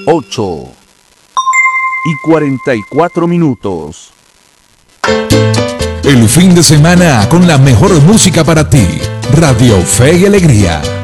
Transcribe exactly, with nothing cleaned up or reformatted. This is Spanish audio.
ocho y cuarenta y cuatro minutos. El fin de semana con la mejor música para ti. Radio Fe y Alegría.